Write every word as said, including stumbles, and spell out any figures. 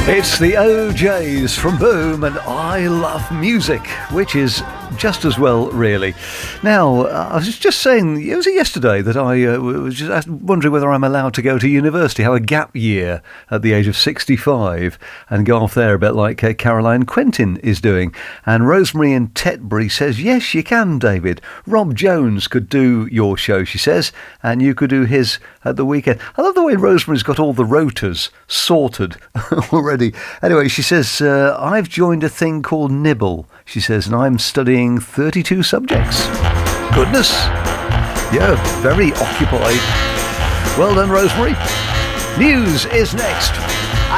It's the O Js from Boom and I Love Music, which is just as well, really. Now, uh, I was just saying, it was yesterday that I uh, was just wondering whether I'm allowed to go to university, have a gap year at the age of sixty-five and go off there a bit like uh, Caroline Quentin is doing. And Rosemary in Tetbury says, yes, you can, David. Rob Jones could do your show, she says, and you could do his at the weekend. I love the way Rosemary's got all the rotas sorted already. Anyway, she says, uh, I've joined a thing called Nibble, she says, and I'm studying thirty-two subjects. Goodness. Yeah, very occupied. Well done, Rosemary. News is next.